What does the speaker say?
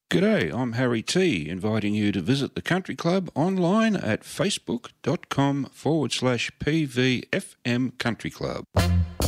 G'day, I'm Harry T, inviting you to visit the Country Club online at facebook.com/PVFM Country Club.